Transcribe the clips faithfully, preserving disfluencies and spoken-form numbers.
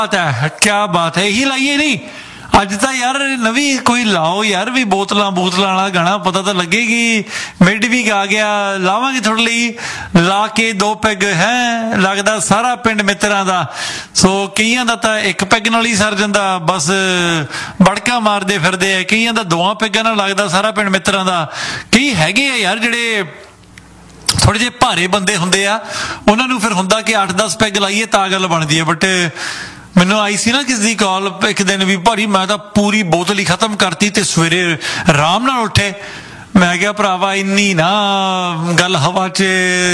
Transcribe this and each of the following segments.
बात है, क्या बात है, यही लाइए नहीं ਅੱਜ ਤਾਂ ਯਾਰ ਨਵੀਂ ਕੋਈ ਲਾਓ ਯਾਰ ਵੀ ਬੋਤਲਾਂ ਬੋਤਲਾਂ ਵਾਲਾ ਗਾਣਾ ਪਤਾ ਤਾਂ ਲੱਗੇਗੀ। ਮਿਡ ਵੀਕ ਆ ਗਿਆ, ਲਾਵਾਂਗੇ ਤੁਹਾਡੇ ਲਈ ਲਾ ਕੇ ਦੋ ਪੈਗ ਹੈ, ਲੱਗਦਾ ਸਾਰਾ ਪਿੰਡ ਮਿੱਤਰਾਂ ਦਾ। ਸੋ ਕਈਆਂ ਦਾ ਤਾਂ ਇੱਕ ਪੈਗ ਨਾਲ ਹੀ ਸਰ ਜਾਂਦਾ, ਬਸ ਬੜਕਾ ਮਾਰਦੇ ਫਿਰਦੇ ਆ। ਕਈਆਂ ਦਾ ਦੋਵਾਂ ਪੈਗਾਂ ਨਾਲ ਲੱਗਦਾ ਸਾਰਾ ਪਿੰਡ ਮਿੱਤਰਾਂ ਦਾ। ਕਈ ਹੈਗੇ ਆ ਯਾਰ ਜਿਹੜੇ ਥੋੜੇ ਜਿਹੇ ਭਾਰੇ ਬੰਦੇ ਹੁੰਦੇ ਆ, ਉਹਨਾਂ ਨੂੰ ਫਿਰ ਹੁੰਦਾ ਕਿ ਅੱਠ ਦਸ ਪੈਗ ਲਾਈਏ ਤਾਂ ਗੱਲ ਬਣਦੀ ਹੈ। ਬਟ ਮੈਨੂੰ ਆਈ ਸੀ ਨਾ ਕਿਸੇ ਦੀ ਕਾਲ ਇੱਕ ਦਿਨ ਵੀ, ਭਾਰੀ ਮੈਂ ਤਾਂ ਪੂਰੀ ਬੋਤਲ ਹੀ ਖਤਮ ਕਰਤੀ ਤੇ ਸਵੇਰੇ ਆਰਾਮ ਨਾਲ ਉੱਠੇ। ਮੈਂ ਕਿਹਾ ਭਰਾਵਾ ਇੰਨੀ ਨਾ ਗੱਲ ਹਵਾ 'ਚ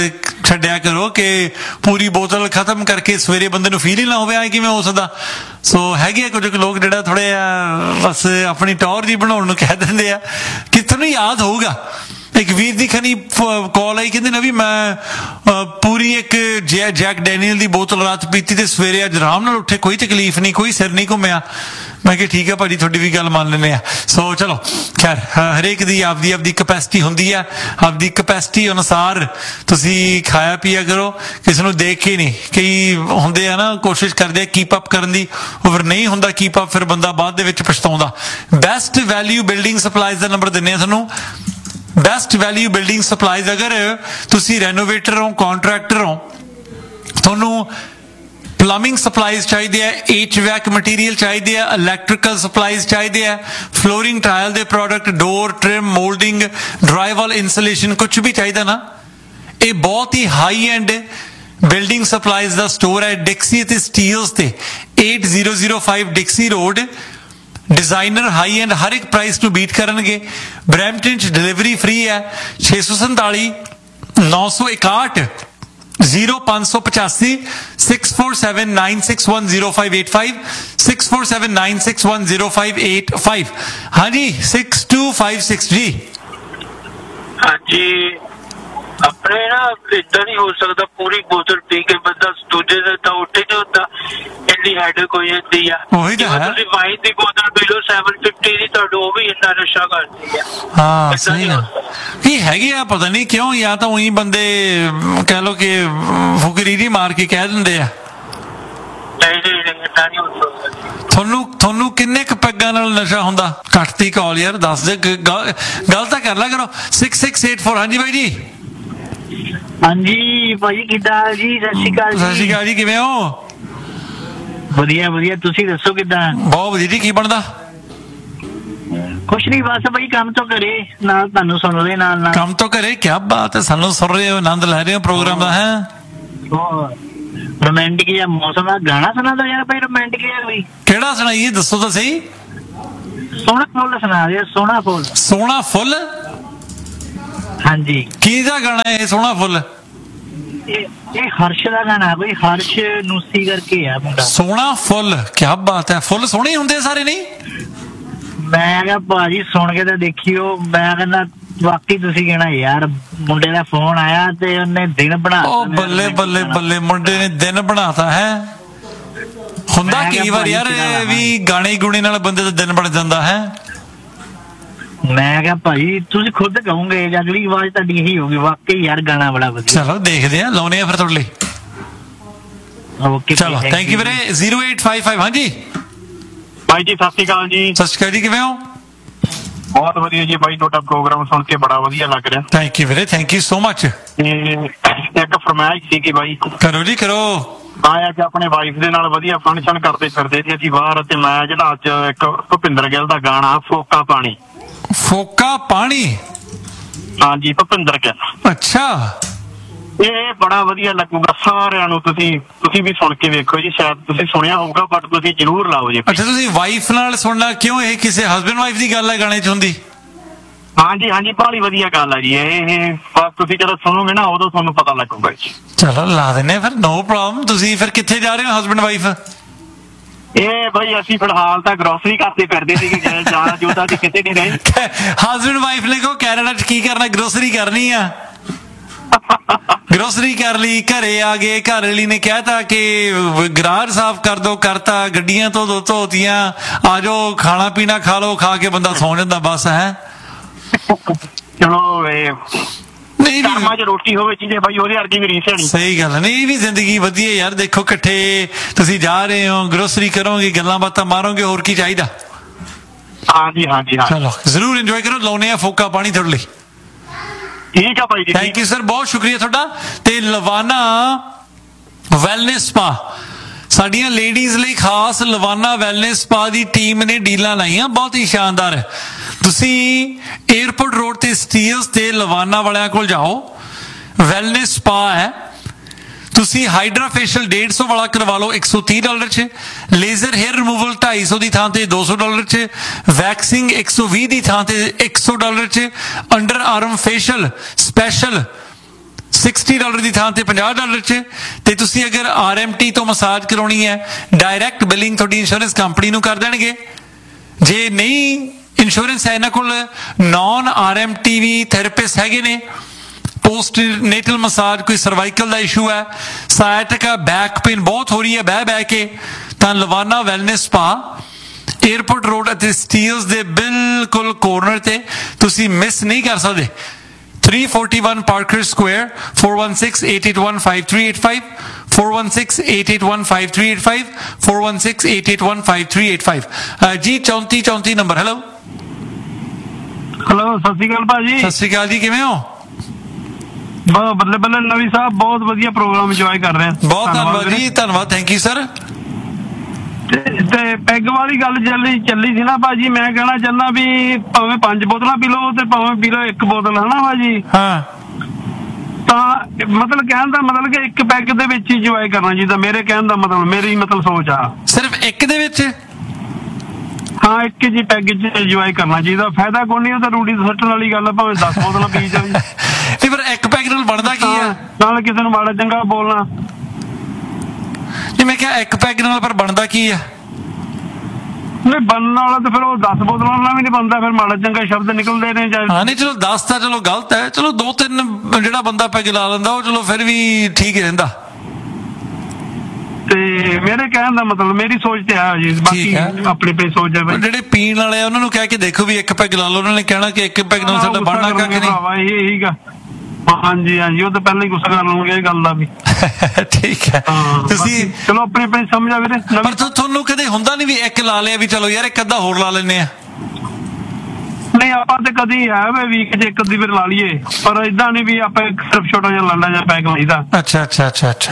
ਛੱਡਿਆ ਕਰੋ ਕਿ ਪੂਰੀ ਬੋਤਲ ਖਤਮ ਕਰਕੇ ਸਵੇਰੇ ਬੰਦੇ ਨੂੰ ਫੀਲ ਹੀ ਨਾ ਹੋਵੇ, ਐਂ ਕਿਵੇਂ ਹੋ ਸਕਦਾ। ਸੋ ਹੈਗੇ ਆ ਕੁਝ ਕੁ ਲੋਕ ਜਿਹੜਾ ਥੋੜ੍ਹੇ ਆ ਬਸ ਆਪਣੀ ਟੌਰ ਜੀ ਬਣਾਉਣ ਨੂੰ ਕਹਿ ਦਿੰਦੇ ਆ। ਕਿ ਤੁਹਾਨੂੰ ਯਾਦ ਹੋਊਗਾ ਇੱਕ ਵੀਰ ਦੀ ਖਨੀ ਕਾਲ ਆਈ, ਕਹਿੰਦੇ ਨਾ ਵੀ ਮੈਂ ਪੂਰੀ ਇੱਕ ਜੈ ਜੈਕ ਡੈਨੀਅਲ ਦੀ ਬੋਤਲ ਰਾਤ ਪੀਤੀ ਤੇ ਸਵੇਰੇ ਅੱਜ ਆਰਾਮ ਨਾਲ ਉੱਠੇ, ਕੋਈ ਤਕਲੀਫ ਨਹੀਂ, ਕੋਈ ਸਿਰ ਨਹੀਂ ਘੁੰਮਿਆ। ਮੈਂ ਕਿਹਾ ਠੀਕ ਹੈ ਭਾਜੀ, ਤੁਹਾਡੀ ਵੀ ਗੱਲ ਮੰਨ ਲੈਂਦੇ ਆ। ਸੋ ਚਲੋ ਖੈਰ, ਹਰੇਕ ਦੀ ਆਪਦੀ ਆਪਦੀ ਕਪੈਸਿਟੀ ਹੁੰਦੀ ਆ, ਆਪਦੀ ਕਪੈਸਿਟੀ ਅਨੁਸਾਰ ਤੁਸੀਂ ਖਾਇਆ ਪੀਆ ਕਰੋ। ਕਿਸੇ ਨੂੰ ਦੇਖ ਕੇ ਨਹੀਂ, ਕਈ ਹੁੰਦੇ ਆ ਨਾ ਕੋਸ਼ਿਸ਼ ਕਰਦੇ ਆ ਕੀਪ ਅਪ ਕਰਨ ਦੀ, ਉਹ ਫਿਰ ਨਹੀਂ ਹੁੰਦਾ ਕੀਪ ਅਪ, ਫਿਰ ਬੰਦਾ ਬਾਅਦ ਦੇ ਵਿੱਚ ਪਛਤਾਉਂਦਾ। ਬੈਸਟ ਵੈਲਿਊ ਬਿਲਡਿੰਗ ਸਪਲਾਈਜ਼ ਦਾ ਨੰਬਰ ਦਿੰਦੇ ਆ ਤੁਹਾਨੂੰ। ਬੈਸਟ ਵੈਲਿਊ ਬਿਲਡਿੰਗ ਸਪਲਾਈਜ਼, ਅਗਰ ਤੁਸੀਂ ਰੈਨੋਵੇਟਰ ਹੋ, ਕੌਂਟਰੈਕਟਰ ਹੋ, ਤੁਹਾਨੂੰ ਪਲੰਬਿੰਗ ਸਪਲਾਈਜ਼ ਚਾਹੀਦੇ ਆ, ਐਚ ਵੈਕ ਮਟੀਰੀਅਲ ਚਾਹੀਦੇ ਆ, ਇਲੈਕਟ੍ਰੀਕਲ ਸਪਲਾਈਜ਼ ਚਾਹੀਦੇ ਆ, ਫਲੋਰਿੰਗ ਟਾਇਲ ਦੇ ਪ੍ਰੋਡਕਟ, ਡੋਰ ਟ੍ਰਿਮ, ਮੋਲਡਿੰਗ, ਡਰਾਈਵਾਲ ਇੰਸੂਲੇਸ਼ਨ, ਕੁਛ ਵੀ ਚਾਹੀਦਾ ਨਾ, ਇਹ ਬਹੁਤ ਹੀ ਹਾਈ ਐਂਡ ਬਿਲਡਿੰਗ ਸਪਲਾਈਜ਼ ਦਾ ਸਟੋਰ ਹੈ ਡਿਕਸੀ ਅਤੇ ਸਟੀਲਸ ਤੇ eight zero zero five ਡਿਕਸੀ road. Designer high end ਹਰ ਇੱਕ ਪ੍ਰਾਈਸ ਨੂੰ ਬੀਟ ਕਰਨਗੇ। ਬਰੈਂਪਟਨ 'ਚ ਡਿਲੀਵਰੀ ਫ੍ਰੀ ਹੈ। ਛੇ ਸੌ ਸੰਤਾਲੀ ਨੌ ਸੌ ਇਕਾਹਠ ਜ਼ੀਰੋ ਪੰਜ ਸੌ ਪਚਾਸੀ six four seven nine six one zero five eight five six four seven nine six one zero five eight five. ਹਾਂਜੀ six to five six G. ਹਾਂਜੀ ਆਪਣੇ ਨਾ ਏਦਾਂ ਨਹੀਂ ਹੋ ਸਕਦਾ ਪੂਰੀ ਬੋਤਲ ਪੀ ਕੇ ਬੰਦਾ ਦੂਜੇ ਦਿਨ ਤਾਂ ਉੱਠ ਹੀ ਨਹੀਂ ਹੁੰਦਾ, ਇੰਨੀ ਹੈਡਕ ਹੋ ਜਾਂਦੀ ਆ। ਉਹੀ ਤਾਂ ਹੈ, ਤੁਸੀਂ ਵਾਈਨ ਦੀ ਬੋਤਲ ਪੀ ਲਓ ਸੈਵਨ ਫਿਫਟੀ ਦੀ, ਤੁਹਾਨੂੰ ਉਹ ਵੀ ਇੰਨਾ ਨਸ਼ਾ ਕਰਦੀ ਆ। ਹਾਂ ਸਹੀ ਗੱਲ ਕੀ ਹੈਗੀ ਆ, ਪਤਾ ਨਹੀਂ ਕਿਉਂ, ਜਾਂ ਤਾਂ ਉਹੀ ਬੰਦੇ ਕਹਿ ਲਓ ਕਿ ਫੁਕਰੀਰੀ ਮਾਰ ਕੇ ਕਹਿ ਦਿੰਦੇ ਆ। ਤੁਹਾਨੂੰ ਤੁਹਾਨੂੰ ਕਿੰਨੇ ਕੁ ਪੈਗਾਂ ਨਾਲ ਨਸ਼ਾ ਹੁੰਦਾ? ਕੱਟਤੀ ਕਾਲ ਯਾਰ, ਦੱਸ ਦੇ, ਗੱਲ ਤਾਂ ਕਰ ਲਿਆ ਕਰੋ। Six six eight four. ਹਾਂਜੀ ਬਾਈ ਜੀ। ਹਾਂਜੀ ਭਾਜੀ ਕਿੱਦਾਂ ਜੀ? ਸਤਿ ਸ਼੍ਰੀ ਅਕਾਲ। ਸਤਿ ਸ਼੍ਰੀ ਅਕਾਲ ਜੀ, ਕਿਵੇਂ ਹੋ? ਵਧੀਆ ਵਧੀਆ, ਤੁਸੀਂ ਦੱਸੋ ਕਿੱਦਾਂ? ਬਹੁਤ ਵਧੀਆ ਜੀ। ਕੀ ਬਣਦਾ? ਕੁਛ ਨਹੀਂ, ਬਸ ਬਾਈ ਕੰਮ ਤੋਂ ਘਰੇ, ਨਾਲ ਤੁਹਾਨੂੰ ਸੁਣ ਰਹੇ ਨਾਲ ਨਾਲ। ਕੰਮ ਤੋਂ ਘਰੇ, ਕੀ ਬਾਤ ਹੈ, ਸਾਨੂੰ ਸੁਣ ਰਹੇ ਹੋ, ਆਨੰਦ ਲੈ ਰਹੇ ਹੋ ਪ੍ਰੋਗਰਾਮ ਦਾ। ਹੈ ਰੋਮਾਂਟਿਕ ਜਿਹਾ ਮੌਸਮ ਦਾ ਗਾਣਾ ਸੁਣਾ ਦੋ ਯਾਰ ਭਾਈ, ਰੋਮਾਂਟਿਕ ਜਿਹਾ ਕੋਈ। ਕਿਹੜਾ ਸੁਣਾਈਏ, ਦੱਸੋ ਤਾਂ ਸਹੀ। ਸੋਹਣਾ ਫੁੱਲ ਸੁਣਾ ਦੇ। ਸੋਹਣਾ ਫੁੱਲ। ਸੋਹਣਾ ਫੁੱਲ? ਹਾਂਜੀ। ਕਿਹਦਾ ਗਾਣਾ ਇਹ ਸੋਹਣਾ ਫੁੱਲ? ਇਹ ਹਰਸ਼ ਦਾ ਗਾਣਾ ਬਈ, ਹਰਸ਼ ਨੂਸੀ ਕਰਕੇ ਆ ਮੁੰਡਾ। ਸੋਹਣਾ ਫੁੱਲ, ਕੀ ਬਾਤ ਹੈ। ਫੁੱਲ ਸੋਹਣੇ ਹੁੰਦੇ ਸਾਰੇ? ਨਹੀਂ ਮੈਂ ਕਿਹਾ ਭਾਜੀ ਸੁਣ ਕੇ ਤਾਂ ਦੇਖਿਓ, ਮੈਂ ਕਹਿੰਦਾ ਵਾਕਈ ਤੁਸੀਂ ਕਹਿਣਾ ਯਾਰ ਮੁੰਡੇ ਦਾ ਫੋਨ ਆਇਆ ਤੇ ਉਹਨੇ ਦਿਨ ਬਣਾ। ਉਹ ਬੱਲੇ ਬੱਲੇ ਬੱਲੇ, ਮੁੰਡੇ ਨੇ ਦਿਨ ਬਣਾਤਾ ਹੈ। ਹੁੰਦਾ ਕਈ ਵਾਰ ਯਾਰ ਵੀ ਗਾਣੇ ਗੁਣੇ ਨਾਲ ਬੰਦੇ ਦਾ ਦਿਨ ਬਣ ਜਾਂਦਾ ਹੈ। ਮੈਂ ਕਿਹਾ ਭਾਈ ਤੁਸੀਂ ਖੁਦ ਕਹੋਗੇ, ਅਗਲੀ ਆਵਾਜ਼ ਤੁਹਾਡੀ ਇਹੀ ਹੋਊਗੀ, ਵਾਕਈ ਯਾਰ ਗਾਣਾ ਬੜਾ ਵਧੀਆ। ਚਲੋ ਦੇਖਦੇ ਆ, ਲਾਉਣੇ ਆ ਫਿਰ ਤੁਹਾਡੇ ਲਈ। ਓਕੇ ਚਲੋ ਥੈਂਕ ਯੂ ਵੀਰੇ। Zero eight five five. ਹਾਂਜੀ ਭਾਈ ਜੀ ਸਤਿ ਸ਼੍ਰੀ ਅਕਾਲ ਜੀ। ਸਤਿ ਸ਼੍ਰੀ ਅਕਾਲ ਜੀ, ਕਿਵੇਂ ਹੋ? ਬਹੁਤ ਵਧੀਆ ਜੀ ਬਾਈ, ਤੁਹਾਡਾ ਪ੍ਰੋਗਰਾਮ ਸੁਣ ਕੇ ਬੜਾ ਵਧੀਆ ਲੱਗ ਰਿਹਾ। ਥੈਂਕ ਯੂ ਵੀਰੇ, ਥੈਂਕ ਯੂ ਸੋ ਮਚ। ਇੱਕ ਫਰਮਾਇਸ਼ ਸੀ ਕਿ ਬਾਈ ਕਰੋ ਜੀ ਕਰੋ। ਆਇਆ ਕਿ ਆਪਣੇ ਵਾਈਫ ਦੇ ਨਾਲ ਵਧੀਆ ਫੰਕਸ਼ਨ ਕਰਦੇ ਫਿਰਦੇ ਸੀ ਅਸੀਂ ਬਾਹਰ, ਤੇ ਮੈਂ ਜਿਹੜਾ ਅੱਜ ਇੱਕ ਭੁਪਿੰਦਰ ਗਿੱਲ ਦਾ ਗਾਣਾ ਫੋਕਾ ਪਾਣੀ। ਫੋਕਾ ਪਾਣੀ? ਹਾਂਜੀ ਭੁਪਿੰਦਰ ਗਿੱਲ। ਅੱਛਾ, ਇਹ ਬੜਾ ਵਧੀਆ ਲੱਗੂਗਾ ਸਾਰਿਆਂ ਨੂੰ। ਤੁਸੀਂ ਤੁਸੀਂ ਵੀ ਸੁਣ ਕੇ ਵੇਖੋ ਜੀ, ਸ਼ਾਇਦ ਤੁਸੀਂ ਸੁਣਿਆ ਹੋਊਗਾ ਬਟ ਤੁਸੀਂ ਜ਼ਰੂਰ ਲਾਓ ਜੀ। ਅੱਛਾ, ਤੁਸੀਂ ਵਾਈਫ ਨਾਲ ਸੁਣਨਾ ਕਿਉਂ? ਇਹ ਕਿਸੇ ਹਸਬੈਂਡ ਵਾਈਫ ਦੀ ਗੱਲ ਹੈ ਗਾਣੇ 'ਚ ਹੁੰਦੀ? ਹਾਂਜੀ ਹਾਂਜੀ, ਬੜੀ ਵਧੀਆ ਗੱਲ ਹੈ ਜੀ ਇਹ। ਬਸ ਤੁਸੀਂ ਜਦੋਂ ਸੁਣੋਗੇ ਨਾ ਉਦੋਂ ਤੁਹਾਨੂੰ ਪਤਾ ਲੱਗੂਗਾ ਜੀ। ਚਲੋ ਲਾ ਦਿੰਨੇ ਫਿਰ, ਨੋ ਪ੍ਰੋਬਲਮ। ਤੁਸੀਂ ਫਿਰ ਕਿੱਥੇ ਜਾ ਰਹੇ ਹੋ ਹਸਬੈਂਡ ਵਾਈਫ? ਇਹ ਬਾਈ ਅਸੀਂ ਫਿਲਹਾਲ ਤਾਂ ਗਰੋਸਰੀ ਕਰਦੇ ਫਿਰਦੇ ਸੀ, ਜਾਣਾ ਜੂਤਾ ਦੀ ਕਿਤੇ ਨਹੀਂ ਰਹੇ। ਹਸਬੈਂਡ ਵਾਈਫ ਨੇ ਕਹੋ ਕੈਨੇਡਾ 'ਚ ਕੀ ਕਰਨਾ, ਗਰੋਸਰੀ ਕਰਨੀ ਆ। ਗਰੋਸਰੀ ਕਰ ਲਈ, ਘਰੇ ਆ ਗਏ, ਘਰ ਵਾਲੀ ਨੇ ਕਹਿਤਾ ਕਿ ਗਰਾਜ ਸਾਫ਼ ਕਰ ਦੋ, ਕਰਤਾ, ਗੱਡੀਆਂ ਤੋਂ ਦੋ ਧੋਤੀਆਂ, ਆ ਜਾਓ ਖਾਣਾ ਪੀਣਾ ਖਾ ਲਓ, ਖਾ ਕੇ ਬੰਦਾ ਸੌਂ ਜਾਂਦਾ ਬਸ। ਹੈ ਚਲੋ ਇਹ ਨਹੀਂ ਵੀ ਕਰਮਾਂ 'ਚ ਰੋਟੀ ਹੋਵੇ ਜਿਹਦੇ ਬਾਈ ਉਹਦੇ ਵਰਗੀ ਵੀ ਰੀਸ ਹੈ ਨਹੀਂ। ਸਹੀ ਗੱਲ ਹੈ। ਨਹੀਂ ਇਹ ਵੀ ਜ਼ਿੰਦਗੀ ਵਧੀਆ ਯਾਰ, ਦੇਖੋ ਇਕੱਠੇ ਤੁਸੀਂ ਜਾ ਰਹੇ ਹੋ, ਗਰੋਸਰੀ ਕਰੋਗੇ, ਗੱਲਾਂ ਬਾਤਾਂ ਮਾਰੋਗੇ, ਹੋਰ ਕੀ ਚਾਹੀਦਾ। ਹਾਂਜੀ ਹਾਂਜੀ ਹਾਂ ਚਲੋ ਜ਼ਰੂਰ ਇੰਜੋਏ ਕਰੋ, ਲਾਉਨੇ ਆ ਫੋਕਾ ਪਾਣੀ ਤੁਹਾਡੇ ਲਈ। ਠੀਕ ਆ ਭਾਈ ਜੀ। ਥੈਂਕ ਯੂ ਸਰ, ਬਹੁਤ ਸ਼ੁਕਰੀਆ ਤੁਹਾਡਾ। ਤੇ ਲਵਾਨਾ ਵੈਲਨੈਸ ਸਪਾ, ਸਾਡੀਆਂ ਲੇਡੀਜ਼ ਲਈ ਖਾਸ ਲਵਾਨਾ ਵੈਲਨੈਸ ਸਪਾ ਦੀ ਟੀਮ ਨੇ ਡੀਲਾਂ ਲਾਈਆਂ, ਬਹੁਤ ਹੀ ਸ਼ਾਨਦਾਰ ਹੈ। ਤੁਸੀਂ ਏਅਰਪੋਰਟ ਰੋਡ ਤੇ ਸਟੀਲਸ ਤੇ ਲਵਾਨਾ ਵਾਲਿਆਂ ਕੋਲ ਜਾਓ, ਵੈਲਨੈਸ ਸਪਾ ਹੈ। ਤੁਸੀਂ ਹਾਈਡਰਾ ਫੇਸ਼ੀਅਲ ਡੇਢ ਸੌ ਵਾਲਾ ਕਰਵਾ ਲਓ ਇੱਕ ਸੌ ਤੀਹ ਡਾਲਰ 'ਚ, ਲੇਜ਼ਰ ਹੇਅਰ ਰਿਮੂਵਲ ਢਾਈ ਸੌ ਦੀ ਥਾਂ ਤੇ ਦੋ ਸੌ ਡਾਲਰ 'ਚ, ਵੈਕਸਿੰਗ ਇੱਕ ਸੌ ਵੀਹ ਦੀ ਥਾਂ ਤੇ ਇੱਕ ਸੌ ਡਾਲਰ 'ਚ, ਅੰਡਰ ਆਰਮ ਫੇਸ਼ੀਅਲ ਸਪੈਸ਼ਲ ਸਾठ ਡਾਲਰ ਦੀ ਥਾਂ ਤੇ ਪੰਜਾਹ ਡਾਲਰ 'ਚ। ਤੇ ਤੁਸੀਂ ਅਗਰ ਆਰ ਐਮ ਟੀ ਤੋਂ ਮਸਾਜ ਕਰਾਉਣੀ ਹੈ, ਡਾਇਰੈਕਟ ਬਿਲਿੰਗ ਤੁਹਾਡੀ ਇੰਸ਼ੋਰੈਂਸ ਕੰਪਨੀ ਨੂੰ ਕਰ ਦੇਣਗੇ। ਜੇ ਨਹੀਂ ਇੰਸ਼ੋਰੈਂਸ ਹੈ ਇਹਨਾਂ ਕੋਲ, non R M T V therapist ਹੈਗੇ ਨੇ। ਪੋਸਟ ਨੇਟਲ ਮਸਾਜ, ਕੋਈ ਸਰਵਾਈਕਲ ਦਾ ਇਸ਼ੂ ਹੈ, ਸਾਇਟਿਕਾ, ਬੈਕ ਪੇਨ ਬਹੁਤ ਹੋ ਰਹੀ ਹੈ ਬਹਿ ਬਹਿ ਕੇ, ਤਾਂ ਲਵਾਨਾ ਵੈਲਨੈਸ ਸਪਾ ਏਅਰਪੋਰਟ ਰੋਡ ਅਤੇ ਸਟੀਲਸ ਦੇ ਬਿਲਕੁਲ ਕੋਰਨਰ ਤੇ, ਤੁਸੀਂ ਮਿਸ ਨਹੀਂ ਕਰ ਸਕਦੇ। three forty-one Parker Square, four one six, eight eight one, five three eight five, four one six, eight eight one, five three eight five, four one six, eight eight one, five three eight five। ਜੀ ਚੌਂਤੀ ਚੌਂਤੀ number. Hello hello, ਸਤਿ ਸ਼੍ਰੀ ਅਕਾਲ ਭਾਜੀ। ਸਤਿ ਸ਼੍ਰੀ ਅਕਾਲ ਜੀ, ਕਿਵੇਂ ਹੋ? ਬਹੁਤ ਬੱਲੇ ਬੱਲੇ ਨਵੀਂ ਸਾਹਿਬ, ਬਹੁਤ ਵਧੀਆ ਪ੍ਰੋਗਰਾਮ ਇੰਜੋਏ ਕਰ ਰਹੇ ਹਾਂ। ਬਹੁਤ ਧੰਨਵਾਦ ਜੀ, ਧੰਨਵਾਦ, ਥੈਂਕ ਯੂ ਸਰ। ਤੇ ਪੈਗ ਵਾਲੀ ਗੱਲ ਚੱਲੀ ਚੱਲੀ ਸੀ ਨਾ ਭਾਜੀ, ਮੈਂ ਕਹਿਣਾ ਚਾਹੁੰਦਾ ਵੀ ਭਾਵੇਂ ਪੰਜ ਬੋਤਲਾਂ ਪੀ ਲਓ ਤੇ ਭਾਵੇਂ ਪੀ ਲਓ ਇੱਕ ਬੋਤਲ, ਹਨਾ ਭਾਜੀ। ਹਾਂ, ਤਾਂ ਮਤਲਬ ਕਹਿਣ ਦਾ ਮਤਲਬ ਕਿ ਇੱਕ ਪੈਗ ਦੇ ਵਿੱਚ ਹੀ ਇੰਜੋਏ ਕਰਨਾ ਚਾਹੀਦਾ, ਮੇਰੇ ਕਹਿਣ ਦਾ ਮਤਲਬ, ਮੇਰੀ ਮਤਲਬ ਸੋਚ ਆ। ਸਿਰਫ ਇੱਕ ਦੇ ਵਿੱਚ? ਹਾਂ, ਇੱਕ ਜੀ ਪੈਗ 'ਚ ਇੰਜੋਏ ਕਰਨਾ ਚਾਹੀਦਾ, ਫਾਇਦਾ ਕੋਈ ਨਹੀਂ। ਉਹ ਤਾਂ ਰੂੜੀ ਸੁੱਟਣ ਵਾਲੀ ਗੱਲ ਆ, ਭਾਵੇਂ ਦਸ ਬੋਤਲਾਂ ਪੀ ਜਾਵੇ। ਤੇ ਫਿਰ ਇੱਕ ਪੈਗ ਨਾਲ ਬਣਦਾ ਕੀ ਹੈ? ਨਾਲ ਕਿਸੇ ਨੂੰ ਮਾੜਾ ਚੰਗਾ ਬੋਲਣਾ। ਜੀ ਮੈਂ ਕਿਹਾ ਇੱਕ ਪੈਗ ਨਾਲ ਪਰ ਬਣਦਾ ਕੀ ਹੈ? ਨਹੀਂ ਬਣਨ ਵਾਲਾ ਤੇ ਫਿਰ ਉਹ ਦਸ ਬੋਤਲਾਂ ਨਾਲ ਵੀ ਨਹੀਂ ਬਣਦਾ, ਫਿਰ ਮਾੜਾ ਚੰਗਾ ਸ਼ਬਦ ਨਿਕਲਦੇ ਨੇ। ਹਾਂ ਨਹੀਂ ਚਲੋ ਦਸ ਤਾਂ ਚਲੋ ਗਲਤ ਹੈ, ਚਲੋ ਦੋ ਤਿੰਨ ਜਿਹੜਾ ਬੰਦਾ ਪੈਗ ਲਾ ਲੈਂਦਾ ਉਹ ਚਲੋ ਫਿਰ ਵੀ ਠੀਕ ਰਹਿੰਦਾ। ਤੇ ਮੇਰੇ ਕਹਿਣ ਦਾ ਮਤਲਬ, ਮੇਰੀ ਸੋਚ ਤੇ ਆ ਜੀ, ਬਾਕੀ ਆਪਣੇ ਪੇ ਸੋਚ ਹੈ। ਜਿਹੜੇ ਪੀਣ ਵਾਲੇ ਆ ਉਹਨਾਂ ਨੂੰ ਕਹਿ ਕੇ ਦੇਖੋ ਵੀ ਇੱਕ ਪੈਗ ਲਾ ਲਓ, ਉਹਨਾਂ ਨੇ ਕਹਿਣਾ ਕਿ ਇੱਕ ਪੈਗ ਨਾਲ ਸਾਡਾ ਬਣਨਾ ਕੱਖ ਨਹੀਂ। ਇਹੀ ਗਾ, ਹਾਂਜੀ ਹਾਂਜੀ, ਉਹ ਤਾਂ ਪਹਿਲਾਂ ਹੀ ਗੁੱਸਾ ਕਰ ਲਵਾਂਗੇ ਇਹ ਗੱਲ ਦਾ ਵੀ। ਠੀਕ ਹੈ, ਤੁਸੀਂ ਚਲੋ ਆਪਣੀ ਆਪਣੀ ਸਮਝ ਆ ਵੀਰੇ। ਪਰ ਤੁਹਾਨੂੰ ਕਦੇ ਹੁੰਦਾ ਨਹੀਂ ਵੀ ਇੱਕ ਲਾ ਲਿਆ ਵੀ ਚਲੋ ਯਾਰ ਇੱਕ ਅੱਧਾ ਹੋਰ ਲਾ ਲੈਂਦੇ ਆ? ਨਹੀਂ, ਆਪਾਂ ਤੇ ਕਦੀ ਹੈ ਵੀ ਵੀਕ 'ਚ ਇੱਕ ਅੱਧੀ ਵਾਰ ਲਾ ਲਈਏ, ਪਰ ਏਦਾਂ ਨਹੀਂ ਵੀ ਆਪਾਂ ਸਿਰਫ ਛੋਟਾ ਜਿਹਾ ਲਾਂਡਾ ਜਿਹਾ ਪੈਕ ਲਾਈਦਾ। ਅੱਛਾ ਅੱਛਾ ਅੱਛਾ ਅੱਛਾ,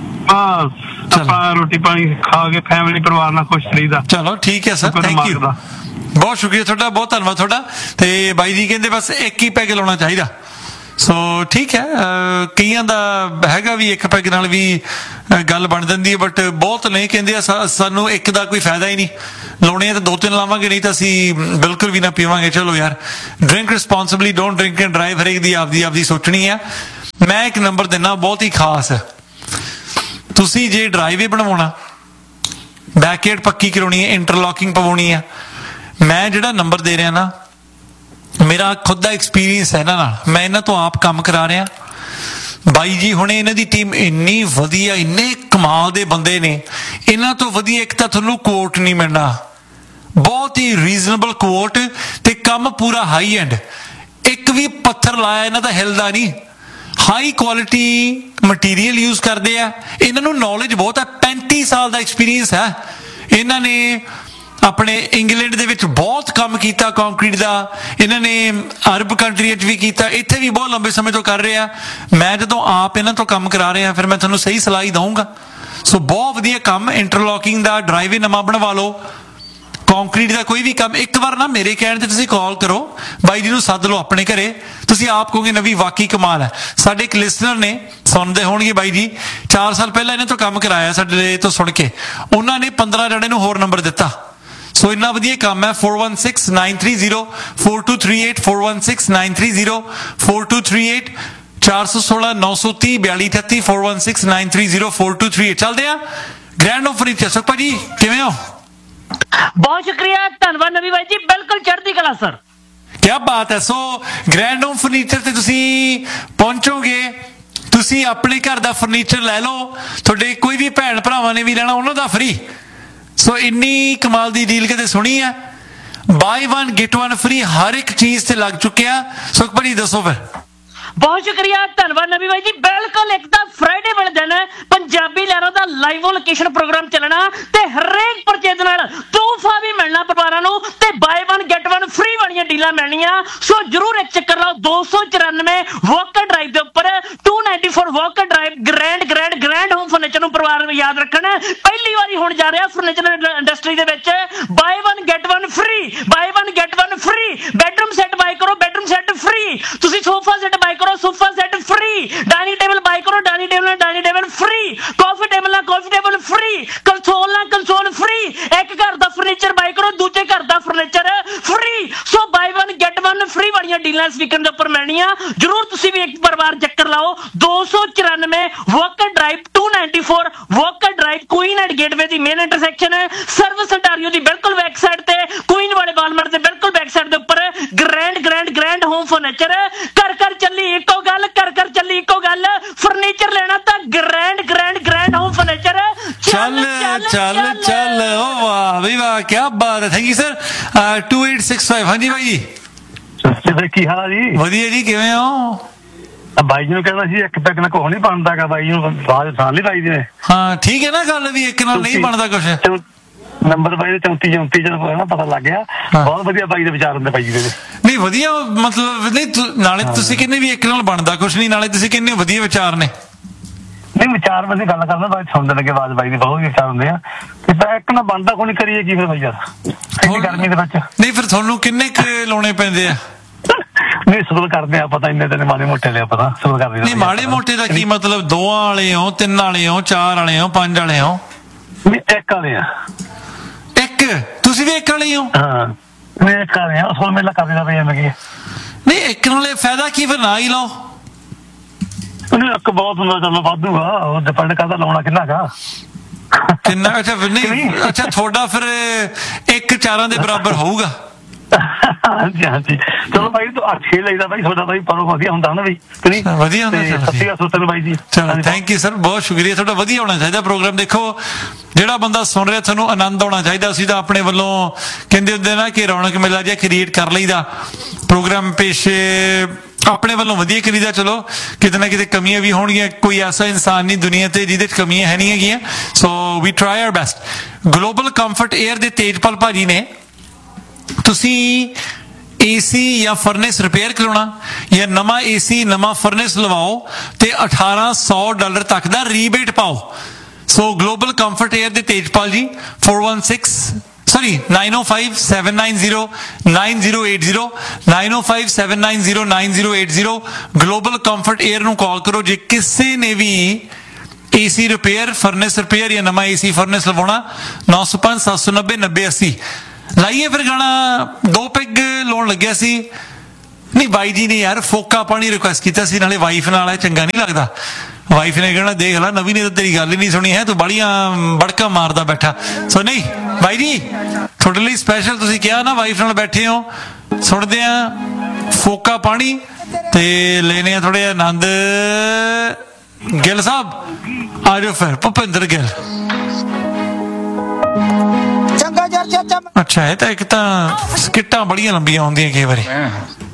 ਬਸ ਆਪਾਂ ਰੋਟੀ ਪਾਣੀ ਖਾ ਕੇ ਫੈਮਿਲੀ ਪਰਿਵਾਰ ਨਾਲ ਖੁਸ਼ ਰਹੀਦਾ। ਚਲੋ ਠੀਕ ਹੈ ਸਰ, ਥੈਂਕ ਯੂ, ਬਹੁਤ ਸ਼ੁਕਰੀਆ ਤੁਹਾਡਾ, ਬਹੁਤ ਧੰਨਵਾਦ ਤੁਹਾਡਾ। ਤੇ ਬਾਈ ਜੀ ਕਹਿੰਦੇ ਬਸ ਇੱਕ ਹੀ ਪੈਗ ਲਾਉਣਾ ਚਾਹੀਦਾ। ਸੋ ਠੀਕ ਹੈ, ਕਈਆਂ ਦਾ ਹੈਗਾ ਵੀ ਇੱਕ ਪੈਗ ਨਾਲ ਵੀ ਗੱਲ ਬਣ ਜਾਂਦੀ ਹੈ, ਬਟ ਬਹੁਤ ਨਹੀਂ ਕਹਿੰਦੇ ਆ ਸਾਨੂੰ ਇੱਕ ਦਾ ਕੋਈ ਫਾਇਦਾ ਹੀ ਨਹੀਂ, ਲਾਉਣੇ ਆ ਤਾਂ ਦੋ ਤਿੰਨ ਲਾਵਾਂਗੇ, ਨਹੀਂ ਤਾਂ ਅਸੀਂ ਬਿਲਕੁਲ ਵੀ ਨਾ ਪੀਵਾਂਗੇ। ਚਲੋ ਯਾਰ, drink ਰਿਸਪੌਂਸਿਬਲੀ, don't drink and drive, ਹਰੇਕ ਦੀ ਆਪਦੀ ਆਪਦੀ ਸੋਚਣੀ ਆ। ਮੈਂ ਇੱਕ ਨੰਬਰ ਦਿੰਦਾ ਬਹੁਤ ਹੀ ਖਾਸ, ਤੁਸੀਂ ਜੇ ਡਰਾਈਵੇ ਬਣਵਾਉਣਾ, ਬੈਕਯਾਰਡ ਪੱਕੀ ਕਰਾਉਣੀ ਹੈ, ਇੰਟਰਲੌਕਿੰਗ ਪਵਾਉਣੀ ਆ, ਮੈਂ ਜਿਹੜਾ ਨੰਬਰ ਦੇ ਰਿਹਾ ਨਾ, ਮੇਰਾ ਖੁਦ ਦਾ ਐਕਸਪੀਰੀਅੰਸ ਹੈ ਇਹਨਾਂ ਨਾਲ, ਮੈਂ ਇਹਨਾਂ ਤੋਂ ਆਪ ਕੰਮ ਕਰਾ ਰਿਹਾ। ਬਾਈ ਜੀ ਹੁਣੇ ਇਹਨਾਂ ਦੀ ਟੀਮ ਇੰਨੀ ਵਧੀਆ, ਇੰਨੇ ਕਮਾਲ ਦੇ ਬੰਦੇ ਨੇ, ਇਹਨਾਂ ਤੋਂ ਵਧੀਆ ਇੱਕ ਤਾਂ ਤੁਹਾਨੂੰ ਕੋਟ ਨਹੀਂ ਮਿਲਣਾ, ਬਹੁਤ ਹੀ ਰੀਜ਼ਨੇਬਲ ਕੋਟ ਤੇ ਕੰਮ ਪੂਰਾ ਹਾਈ ਐਂਡ, ਇੱਕ ਵੀ ਪੱਥਰ ਲਾਇਆ ਇਹਨਾਂ ਦਾ ਹਿਲਦਾ ਨਹੀਂ, ਹਾਈ ਕੁਆਲਿਟੀ ਮਟੀਰੀਅਲ ਯੂਜ਼ ਕਰਦੇ ਆ। ਇਹਨਾਂ ਨੂੰ ਨੌਲੇਜ ਬਹੁਤ ਹੈ, ਪੈਂਤੀ ਸਾਲ ਦਾ ਐਕਸਪੀਰੀਅੰਸ ਹੈ ਇਹਨਾਂ ਨੇ। ਆਪਣੇ ਇੰਗਲੈਂਡ ਦੇ ਵਿੱਚ ਬਹੁਤ ਕੰਮ ਕੀਤਾ ਕੰਕਰੀਟ ਦਾ, ਇਹਨਾਂ ਨੇ ਅਰਬ ਕੰਟਰੀਆਂ 'ਚ ਵੀ ਕੀਤਾ, ਇੱਥੇ ਵੀ ਬਹੁਤ ਲੰਬੇ ਸਮੇਂ ਤੋਂ ਕਰ ਰਹੇ ਆ। ਮੈਂ ਜਦੋਂ ਆਪ ਇਹਨਾਂ ਤੋਂ ਕੰਮ ਕਰਾ ਰਿਹਾ, ਫਿਰ ਮੈਂ ਤੁਹਾਨੂੰ ਸਹੀ ਸਲਾਹ ਹੀ ਦਊਂਗਾ। ਸੋ ਬਹੁਤ ਵਧੀਆ ਕੰਮ, ਇੰਟਰਲੌਕਿੰਗ ਦਾ, ਡਰਾਈਵੇ ਨਵਾਂ ਬਣਵਾ ਲਓ, ਕੰਕਰੀਟ ਦਾ ਕੋਈ ਵੀ ਕੰਮ, ਇੱਕ ਵਾਰ ਨਾ ਮੇਰੇ ਕਹਿਣ ਤੇ ਤੁਸੀਂ ਕਾਲ ਕਰੋ, ਬਾਈ ਜੀ ਨੂੰ ਸੱਦ ਲਓ ਆਪਣੇ ਘਰੇ, ਤੁਸੀਂ ਆਪ ਕਹੋਗੇ ਨਵੀਂ ਵਾਕਈ ਕਮਾਲ ਹੈ। ਸਾਡੇ ਇੱਕ ਲਿਸਨਰ ਨੇ, ਸੁਣਦੇ ਹੋਣਗੇ ਬਾਈ ਜੀ, ਚਾਰ ਸਾਲ ਪਹਿਲਾਂ ਇਹਨਾਂ ਤੋਂ ਕੰਮ ਕਰਾਇਆ ਸਾਡੇ ਤੋਂ ਸੁਣ ਕੇ, ਉਹਨਾਂ ਨੇ ਪੰਦਰਾਂ ਜਣੇ ਨੂੰ ਹੋਰ ਨੰਬਰ ਦਿੱਤਾ। ਸੋ ਇੰਨਾ ਵਧੀਆ ਕੰਮ ਹੈ। four one six, nine three zero, four two three eight, four one six, nine three zero, four two three eight, ਚਾਰ ਸੌ ਸੋਲਾਂ, ਨੌ ਸੌ ਤੀਹ, ਬਿਆਲੀ ਅਠੱਤੀ, four one six, nine three zero, four two three eight। ਚੱਲਦੇ ਆ ਗ੍ਰੈਂਡ ਹੋਮ ਫਰਨੀਚਰ। ਸੁਖ ਭਾਜੀ ਕਿਵੇਂ ਹੋ? ਬਹੁਤ ਸ਼ੁਕਰੀਆ, ਧੰਨਵਾਦ ਨਵੀ ਬਾਈ ਜੀ, ਬਿਲਕੁਲ ਚੜ੍ਹਦੀ ਕਲਾ ਸਰ। ਕੀ ਬਾਤ ਹੈ। ਸੋ ਗ੍ਰੈਂਡ ਹੋਮ ਫਰਨੀਚਰ ਤੇ ਤੁਸੀਂ ਪਹੁੰਚੋਗੇ, ਤੁਸੀਂ ਆਪਣੇ ਘਰ ਦਾ ਫਰਨੀਚਰ ਲੈ ਲਓ, ਤੁਹਾਡੇ ਕੋਈ ਵੀ ਭੈਣ ਭਰਾਵਾਂ ਨੇ ਵੀ ਲੈਣਾ ਉਹਨਾਂ ਦਾ ਫ੍ਰੀ। ਸੋ ਇੰਨੀ ਕਮਾਲ ਦੀ ਡੀਲ ਕਦੇ ਸੁਣੀ ਹੈ? ਬਾਈ ਵਨ ਗੈਟ ਵਨ ਫ੍ਰੀ ਹਰ ਇੱਕ ਚੀਜ਼ ਤੇ ਲੱਗ ਚੁੱਕਿਆ। ਸੁਖ ਭਾਜੀ ਦੱਸੋ ਫਿਰ। ਬਹੁਤ ਸ਼ੁਕਰੀਆ, ਧੰਨਵਾਦ ਨਵੀ ਬਾਈ ਜੀ। ਬਿਲਕੁਲ ਇੱਕ ਤਾਂ ਫਰਾਈਡੇ ਵਾਲੇ ਦਿਨ ਪੰਜਾਬੀ ਲਹਿਰਾਂ ਦਾ ਲਾਈਵ ਲੋਕੇਸ਼ਨ ਪ੍ਰੋਗਰਾਮ ਚੱਲਣਾ ਤੇ ਹਰੇਕ ਪਰਚੇਜ ਨਾਲ ਤੋਹਫਾ ਵੀ ਮਿਲਣਾ ਪਰਿਵਾਰਾਂ ਨੂੰ ਤੇ bye one get one free ਵਾਲੀਆਂ ਡੀਲਾਂ ਮਿਲਣੀਆਂ। ਸੋ ਜਰੂਰ ਇੱਕ ਚੱਕਰ ਲਾਓ ਦੋ ਸੌ ਚੁਰਾਨਵੇਂ ਵਾਕਰ ਡਰਾਈਵ ਦੇ ਉੱਪਰ ਦੋ ਸੌ ਚੌਰਾਨਵੇਂ Walker drive. Grand grand grand home furniture ਨੂੰ ਪਰਿਵਾਰ ਨੂੰ ਯਾਦ ਰੱਖਣ, ਪਹਿਲੀ ਵਾਰੀ ਹੋਣ ਜਾ ਰਿਹਾ ਫਰਨੀਚਰ ਇੰਡਸਟਰੀ ਦੇ ਵਿੱਚ bye one get one free, bye one get one free. Bedroom set bye ਕਰੋ, ਬੈਡਰੂਮ ਸੈੱਟ ਫ੍ਰੀ। ਤੁਸੀਂ ਸੋਫਾ ਸੈੱਟ ਬਾਏ ਕਰੋ, sofa set free. Dining table bye ਕਰੋ, ਡਾਈਨਿੰਗ ਟੇਬਲ ਨਾਲ ਡਾਈਨਿੰਗ ਟੇਬਲ ਫ੍ਰੀ। ਕਾਫੀ table ਨਾਲ ਕਾਫੀ table free. Console ਨਾਲ console free. ਇੱਕ ਘਰ ਦਾ furniture bye ਕਰੋ, ਦੂਜੇ ਘਰ ਦਾ furniture free. So bye one get one free ਵਾਲੀਆਂ ਡੀਲਾਂ ਇਸ ਵੀਕਐਂਡ ਦੇ ਉੱਪਰ ਮਿਲਣੀਆਂ। ਜਰੂਰ ਤੁਸੀਂ ਵੀ ਇੱਕ ਪਰਿਵਾਰ ਚੱਕਰ ਲਾਓ। ਦੋ ਸੌ ਚੁਰਾਨਵੇਂ ਵਾਕਰ ਡਰਾਈਵ, ਦੋ ਸੌ ਚੌਰਾਨਵੇਂ Walker drive, Queen and gateway the main intersection ਹੈ, ਸਰਵਿਸ ਅੰਟਾਰੀਓ ਦੀ ਬਿਲਕੁਲ ਬੈਕ ਸਾਈਡ ਤੇ, ਕੁਈਨ ਵਾਲੇ ਬਾਲਮਰ ਦੇ ਬਿਲਕੁਲ ਬੈਕ ਸਾਈਡ ਦੇ ਉੱਪਰ grand grand grand home furniture. ਘਰ ਘਰ ਚੱਲੀ ਇੱਕੋ ਗੱਲ, ਘਰ ਘਰ ਚੱਲੀ ਇੱਕੋ ਗੱਲ, ਫਰਨੀਚਰ ਲੈਣਾ ਤਾਂ grand grand grand home furniture. ਚੱਲ ਚੱਲ ਚੱਲ, ਓ ਵਾਹ ਵੀ ਵਾਹ, ਕੀ ਬਾਤ ਹੈ। Thank you sir. To eight six five. ਹਾਂਜੀ ਬਾਈ ਜੀ, ਕੀ ਹਾਲ ਆ ਜੀ? ਵਧੀਆ ਜੀ, ਕਿਵੇਂ ਹੋ? ਬਾਈ ਜੀ ਨੂੰ ਕਹਿੰਦਾ ਸੀ ਇੱਕ ਪੈਕ ਨਾਲ ਕੋਹ ਨਹੀਂ ਬਣਦਾਗਾ, ਬਾਈ ਨੂੰ ਬਾਅਦ ਸਾਲ ਨਹੀਂ ਲਾਈ ਦੇ। ਹਾਂ ਠੀਕ ਹੈ ਨਾ ਗੱਲ, ਵੀ ਇੱਕ ਨਾਲ ਨਹੀਂ ਬਣਦਾ ਕੁਛ। ਨੰਬਰ ਬਾਈ ਦੇ ਚੌਂਤੀ ਚੌਂਤੀ ਜਦੋਂ ਨਾ ਪਤਾ ਲੱਗ ਗਿਆ। ਬਹੁਤ ਵਧੀਆ ਬਾਈ ਦੇ ਵਿਚਾਰ ਹੁੰਦੇ ਬਾਈ ਜੀ ਦੇ। ਨਹੀਂ ਵਧੀਆ, ਮਤਲਬ ਨਹੀਂ ਨਾਲੇ ਤੁਸੀਂ ਕਹਿੰਦੇ ਵੀ ਇੱਕ ਨਾਲ ਬਣਦਾ ਕੁਛ ਨਹੀਂ, ਨਾਲੇ ਤੁਸੀਂ ਕਹਿੰਦੇ ਵਧੀਆ ਵਿਚਾਰ ਨੇ। ਨਹੀਂ ਵਿਚਾਰ ਵੈਸੇ ਗੱਲ ਕਰਦਾ ਬਾਈ, ਸੁਣਦੇ ਲੱਗੇ ਆਵਾਜ਼ ਬਾਈ ਦੀ ਬਹੁਤ ਵਿਚਾਰ ਹੁੰਦੇ ਆ। ਇੱਕ ਨਾਲ ਬਣਦਾ ਕੋਈ ਨਹੀਂ, ਕਰੀਏ ਕੀ ਫਿਰ ਬਾਈ ਯਾਰ ਇੰਨੀ ਗਰਮੀ ਦੇ ਵਿੱਚ। ਨਹੀਂ ਫਿਰ ਤੁਹਾਨੂੰ ਕਿੰਨੇ ਕੁ ਲਾਉਣੇ ਪੈਂਦੇ ਆ? ਨਹੀਂ ਸੁਬਲ ਕਰਦੇ ਆ ਪਤਾ, ਇੰਨੇ ਦਿਨ ਮਾੜੇ ਮੋਟੇ ਲਿਆ ਪਤਾ ਸੁਬਲ ਕਰਦੇ। ਨਹੀਂ ਮਾੜੇ ਮੋਟੇ ਦਾ ਕੀ ਮਤਲਬ? ਦੋਆਂ ਵਾਲੇ ਹੋ, ਤਿੰਨ ਵਾਲੇ ਹੋ, ਚਾਰ ਵਾਲੇ ਹੋ, ਪੰਜ ਵਾਲੇ ਹੋ? ਨਹੀਂ ਇੱਕ ਵਾਲੇ ਆ। ਇੱਕ? ਤੁਸੀਂ ਵੀ ਇੱਕ ਵਾਲੇ ਹੋ? ਹਾਂ ਨਹੀਂ ਇੱਕ ਵਾਲੇ ਆ, ਸੁਬਲ ਮੇਲਾ ਕਰਦੇ ਦਾ ਬਈ ਐਵੇਂ ਕੀ। ਨਹੀਂ ਇੱਕ ਨਾਲੇ ਫਾਇਦਾ ਕੀ, ਫਿਰ ਨਾ ਹੀ ਲਾਓ। ਉਹਨੂੰ ਇੱਕ ਬਹੁਤ ਹੁੰਦਾ, ਚਲੋ ਵਾਧੂ ਆ, ਉਹ ਡਿਪੈਂਡ ਕਰਦਾ ਲਾਉਣਾ ਕਿੰਨਾ ਗਾ ਕਿੰਨਾ। ਅੱਛਾ ਨਹੀਂ, ਅੱਛਾ ਤੁਹਾਡਾ ਫਿਰ ਇੱਕ ਚਾਰਾਂ ਦੇ ਬਰਾਬਰ ਹੋਊਗਾ। ਹਾਂਜੀ ਹਾਂਜੀ ਚਲੋ ਬਾਈ ਤੂੰ ਅੱਠ ਛੇ ਲਈਦਾ ਬਾਈ, ਤੁਹਾਡਾ ਬਾਈ ਪਰੋਂ ਵਧੀਆ ਹੁੰਦਾ ਨਾ ਬਈ, ਵਧੀਆ ਹੁੰਦਾ। ਸੱਚੀ ਗੱਲ ਸੁਣਨ ਬਾਈ ਜੀ। ਚਲੋ ਥੈਂਕ ਯੂ ਸਰ, ਬਹੁਤ ਸ਼ੁਕਰੀਆ ਤੁਹਾਡਾ। ਵਧੀਆ ਹੋਣਾ ਚਾਹੀਦਾ ਪ੍ਰੋਗਰਾਮ। ਦੇਖੋ ਜਿਹੜਾ ਬੰਦਾ ਸੁਣ ਰਿਹਾ ਤੁਹਾਨੂੰ ਆਨੰਦ ਆਉਣਾ ਚਾਹੀਦਾ। ਅਸੀਂ ਤਾਂ ਆਪਣੇ ਵੱਲੋਂ ਕਹਿੰਦੇ ਹੁੰਦੇ ਨਾ ਕਿ ਰੌਣਕ ਮੇਲਾ ਜਿਹਾ ਕ੍ਰੀਏਟ ਕਰ ਲਈਦਾ, ਪ੍ਰੋਗਰਾਮ ਪੇਸ਼ ਆਪਣੇ ਵੱਲੋਂ ਵਧੀਆ ਕਰੀਦਾ। ਚਲੋ ਕਿਤੇ ਨਾ ਕਿਤੇ ਕਮੀਆਂ ਵੀ ਹੋਣਗੀਆਂ, ਕੋਈ ਐਸਾ ਇਨਸਾਨ ਨਹੀਂ ਦੁਨੀਆ ਤੇ ਜਿਹਦੇ 'ਚ ਕਮੀਆਂ ਹੈ ਨਹੀਂ ਹੈਗੀਆਂ। ਸੋ ਵੀ try R best. Global comfort air ਦੇ ਤੇਜਪਾਲ ਭਾਜੀ ਨੇ, ਤੁਸੀਂ ਏਸੀ ਜਾਂ ਫਰਨੈਸ ਰਿਪੇਅਰ ਕਰਾਉਣਾ ਜਾਂ ਨਵਾਂ ਏਸੀ ਨਵਾਂ ਫਰਨੈਸ ਲਵਾਓ ਤੇ ਅਠਾਰਾਂ ਸੌ ਡਾਲਰ ਤੱਕ ਦਾ ਰੀਬੇਟ ਪਾਓ। ਸੋ ਗਲੋਬਲ ਕੰਫਰਟ 에ਅਰ ਦੇ ਤੇਜਪਾਲ ਜੀ, four one six sorry nine oh five seven nine zero nine zero eight zero nine oh five seven nine zero nine zero eight zero। Global comfort air ਨੂੰ ਕਾਲ ਕਰੋ ਜੇ ਕਿਸੇ ਨੇ ਵੀ AC repair, furnace repair ਜਾਂ ਨਵਾਂ AC furnace ਲਵਾਉਣਾ। ਨੌ ਸੌ ਪੰਜ ਸੱਤ ਸੌ ਨੱਬੇ ਨੱਬੇ ਅੱਸੀ। ਲਾਈਏ ਫਿਰ ਗਾਣਾ। ਦੋ ਪੈਗ ਲਾਉਣ ਲੱਗਿਆ ਸੀ। ਨਹੀਂ ਬਾਈ ਜੀ ਨੇ ਯਾਰ ਫੋਕਾ ਪਾਣੀ ਰਿਕੁਐਸਟ ਕੀਤਾ ਸੀ, ਨਾਲੇ ਵਾਈਫ ਨਾਲ ਹੈ, ਚੰਗਾ ਨਹੀਂ ਲੱਗਦਾ। ਵਾਈਫ ਨੇ ਕਹਿਣਾ ਦੇਖ ਲੈ ਨਵੀਂ ਨੇ ਤਾਂ ਤੇਰੀ ਗੱਲ ਹੀ ਨਹੀਂ ਸੁਣੀ ਹੈ, ਤੂੰ ਬੜੀਆਂ ਬੜਕਾ ਮਾਰਦਾ ਬੈਠਾ। ਸੋ ਨਹੀਂ ਬਾਈ ਜੀ, ਤੁਹਾਡੇ ਲਈ ਸਪੈਸ਼ਲ, ਤੁਸੀਂ ਕਿਹਾ ਨਾ ਵਾਈਫ ਨਾਲ ਬੈਠੇ ਹੋ, ਸੁਣਦੇ ਆ ਫੋਕਾ ਪਾਣੀ ਤੇ ਲੈਨੇ ਆ ਥੋੜੇ ਆਨੰਦ। ਗਿੱਲ ਸਾਹਿਬ ਆ ਜਾਓ ਫਿਰ, ਭੁਪਿੰਦਰ ਗਿੱਲ। ਅੱਛਾ ਇਹ ਤਾਂ ਇੱਕ ਤਾਂ ਸਕਿੱਟਾਂ ਬੜੀਆਂ ਲੰਬੀਆਂ ਹੁੰਦੀਆਂ ਕਈ ਵਾਰੀ।